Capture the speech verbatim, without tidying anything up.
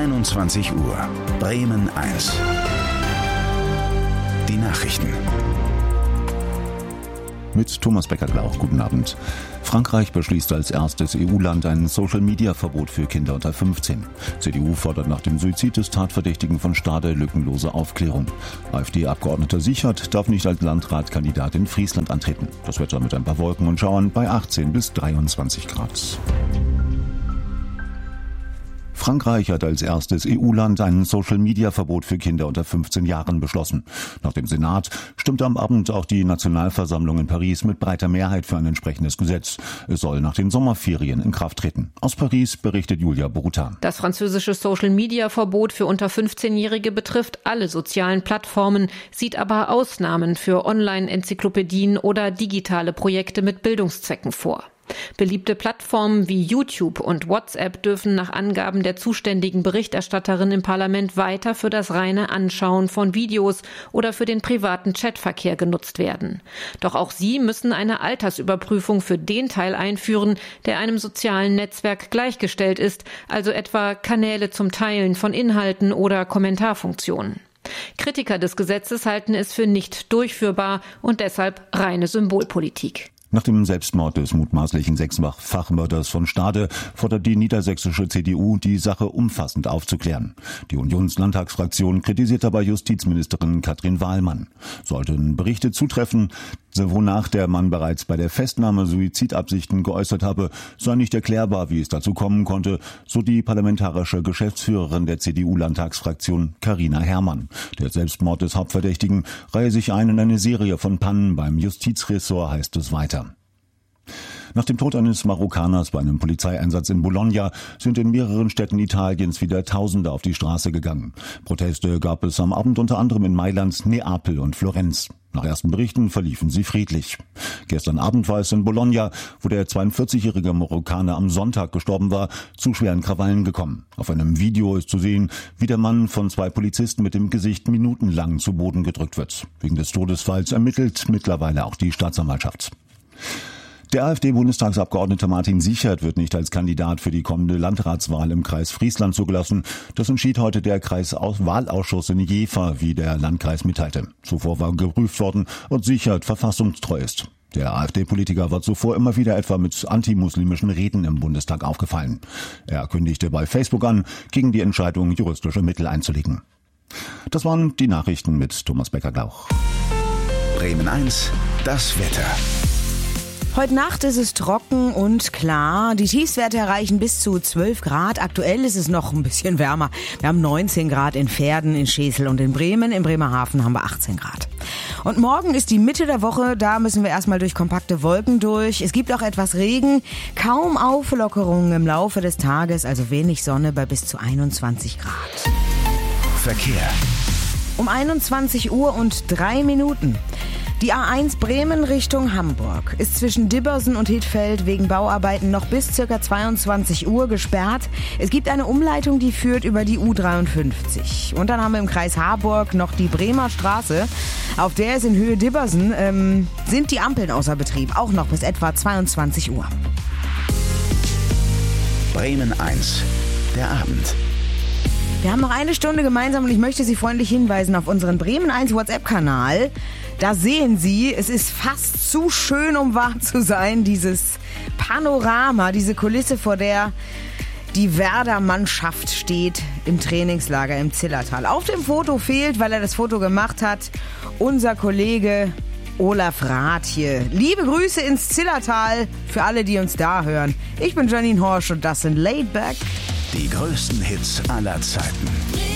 einundzwanzig Uhr. Bremen eins. Die Nachrichten. Mit Thomas Becker-Glauch. Guten Abend. Frankreich beschließt als erstes E U-Land ein Social-Media-Verbot für Kinder unter fünfzehn. C D U fordert nach dem Suizid des Tatverdächtigen von Stade lückenlose Aufklärung. AfD-Abgeordneter Sichert darf nicht als Landratkandidat in Friesland antreten. Das Wetter mit ein paar Wolken und Schauern bei achtzehn bis dreiundzwanzig Grad. Frankreich hat als erstes E U-Land ein Social-Media-Verbot für Kinder unter fünfzehn Jahren beschlossen. Nach dem Senat stimmte am Abend auch die Nationalversammlung in Paris mit breiter Mehrheit für ein entsprechendes Gesetz. Es soll nach den Sommerferien in Kraft treten. Aus Paris berichtet Julia Borutan. Das französische Social-Media-Verbot für unter fünfzehnjährige betrifft alle sozialen Plattformen, sieht aber Ausnahmen für Online-Enzyklopädien oder digitale Projekte mit Bildungszwecken vor. Beliebte Plattformen wie YouTube und WhatsApp dürfen nach Angaben der zuständigen Berichterstatterin im Parlament weiter für das reine Anschauen von Videos oder für den privaten Chatverkehr genutzt werden. Doch auch sie müssen eine Altersüberprüfung für den Teil einführen, der einem sozialen Netzwerk gleichgestellt ist, also etwa Kanäle zum Teilen von Inhalten oder Kommentarfunktionen. Kritiker des Gesetzes halten es für nicht durchführbar und deshalb reine Symbolpolitik. Nach dem Selbstmord des mutmaßlichen Sechsfachmörders von Stade fordert die niedersächsische C D U, die Sache umfassend aufzuklären. Die Unionslandtagsfraktion kritisiert dabei Justizministerin Katrin Wahlmann. Sollten Berichte zutreffen, wonach der Mann bereits bei der Festnahme Suizidabsichten geäußert habe, sei nicht erklärbar, wie es dazu kommen konnte, so die parlamentarische Geschäftsführerin der C D U-Landtagsfraktion Carina Herrmann. Der Selbstmord des Hauptverdächtigen reihe sich ein in eine Serie von Pannen beim Justizressort, heißt es weiter. Nach dem Tod eines Marokkaners bei einem Polizeieinsatz in Bologna sind in mehreren Städten Italiens wieder Tausende auf die Straße gegangen. Proteste gab es am Abend unter anderem in Mailand, Neapel und Florenz. Nach ersten Berichten verliefen sie friedlich. Gestern Abend war es in Bologna, wo der zweiundvierzigjährige Marokkaner am Sonntag gestorben war, zu schweren Krawallen gekommen. Auf einem Video ist zu sehen, wie der Mann von zwei Polizisten mit dem Gesicht minutenlang zu Boden gedrückt wird. Wegen des Todesfalls ermittelt mittlerweile auch die Staatsanwaltschaft. Der AfD-Bundestagsabgeordnete Martin Sichert wird nicht als Kandidat für die kommende Landratswahl im Kreis Friesland zugelassen. Das entschied heute der Kreiswahlausschuss in Jever, wie der Landkreis mitteilte. Zuvor war geprüft worden, ob Sichert verfassungstreu ist. Der AfD-Politiker war zuvor immer wieder etwa mit antimuslimischen Reden im Bundestag aufgefallen. Er kündigte bei Facebook an, gegen die Entscheidung juristische Mittel einzulegen. Das waren die Nachrichten mit Thomas Becker-Glauch. Bremen eins, das Wetter. Heute Nacht ist es trocken und klar. Die Tiefstwerte erreichen bis zu zwölf Grad. Aktuell ist es noch ein bisschen wärmer. Wir haben neunzehn Grad in Verden, in Schesel und in Bremen. In Bremerhaven haben wir achtzehn Grad. Und morgen ist die Mitte der Woche. Da müssen wir erstmal durch kompakte Wolken durch. Es gibt auch etwas Regen. Kaum Auflockerungen im Laufe des Tages. Also wenig Sonne bei bis zu einundzwanzig Grad. Verkehr. Um einundzwanzig Uhr und drei Minuten. Die A eins Bremen Richtung Hamburg ist zwischen Dibbersen und Hittfeld wegen Bauarbeiten noch bis ca. zweiundzwanzig Uhr gesperrt. Es gibt eine Umleitung, die führt über die U dreiundfünfzig. Und dann haben wir im Kreis Harburg noch die Bremer Straße. Auf der ist in Höhe Dibbersen ähm, sind die Ampeln außer Betrieb, auch noch bis etwa zweiundzwanzig Uhr. Bremen eins, der Abend. Wir haben noch eine Stunde gemeinsam und ich möchte Sie freundlich hinweisen auf unseren Bremen eins WhatsApp-Kanal. Da sehen Sie, es ist fast zu schön, um wahr zu sein, dieses Panorama, diese Kulisse, vor der die Werder-Mannschaft steht im Trainingslager im Zillertal. Auf dem Foto fehlt, weil er das Foto gemacht hat, unser Kollege Olaf Rathje. Liebe Grüße ins Zillertal für alle, die uns da hören. Ich bin Janine Horsch und das sind Laid Back. Die größten Hits aller Zeiten.